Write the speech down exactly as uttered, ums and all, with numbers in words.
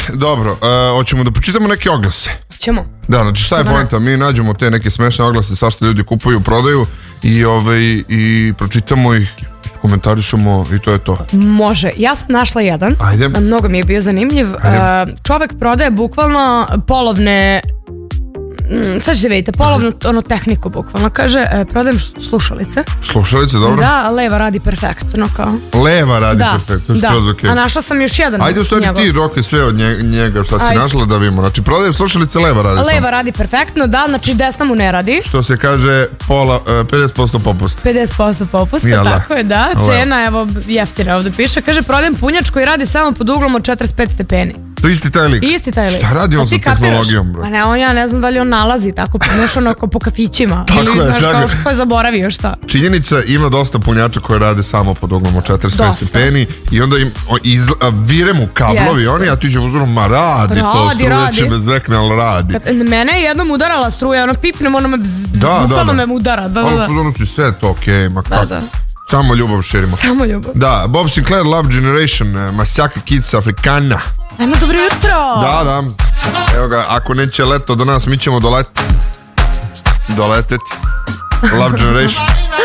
dobro, uh, hoćemo da počitamo neke oglase. Ćemo. Da, znači šta je poenta? Mi nađemo te neke smešne oglase, svašta ljudi kupuju, prodaju i, ovaj, i pročitamo ih, komentarišemo i to je to. Može, ja sam našla jedan. Ajde. Mnogo mi je bio zanimljiv. Ajde. Čovek prodaje bukvalno polovne, sad ćete vidite, polovnu ono tehniku bukvalno. Kaže, e, prodajem slušalice. Slušalice, dobro. Da, leva radi perfektno kao. Leva radi da, perfektno, da. Okay. A našla sam još jedan. Ajde u stvari njegov. ti roke sve od njega šta si Ajde. našla da vidimo. Znači prodaje slušalice, leva radi. Leva sam. radi perfektno, da, znači desna mu ne radi. Što se kaže pola, pedeset posto popusta. pedeset posto popusta, Jel da? tako je, da. Cena, evo, jeftina ovdje piše. Kaže, prodajem punjač koji radi samo pod uglom od četrdeset pet stepeni. To je isti taj lik? Isti taj lik. Šta radi on sa tehnologijom, bro? Pa ne, on ja ne znam da li on nalazi tako, znaš onako po kafićima. Tako ili, je, znaš, tako kao je. što je zaboravio šta. Činjenica, ima dosta punjača koje rade samo pod uglom od četrdeset pet Dosta. stepeni i onda im iz, a, vire mu kablovi Jeste. oni, a ti će uzorom, ma radi, Radi, to, struja radi. će bez vekne, ali radi. Kad mene je jednom udarala struja, ono pipnem, ono me bz, bz, Da, bukvalno da, da. me udara. Da, da, Ono da. pozornosti, sve je to okej, okay, ma kako. da. Samo ljubav širimo. Samo ljubav. Da, Bob Sinclair, Love Generation, eh, Masaka Kids Afrikana. Ajmo, dobro jutro. Da, da. Evo ga, ako neće leto do nas, mi ćemo doleti. Doleteti. Love Generation.